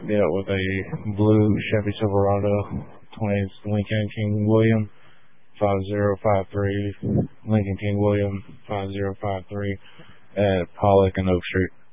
Yeah, with a blue Chevy Silverado 20th Lincoln King William 5053, Lincoln King William 5053 at Pollock and Oak Street.